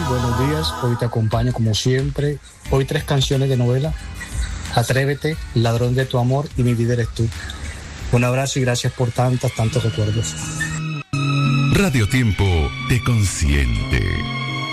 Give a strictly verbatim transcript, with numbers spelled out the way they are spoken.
buenos días. Hoy te acompaño como siempre. Hoy tres canciones de novela: Atrévete, Ladrón de tu amor y Mi vida eres tú. Un abrazo y gracias por tantas, tantos recuerdos. Radio Tiempo te consiente.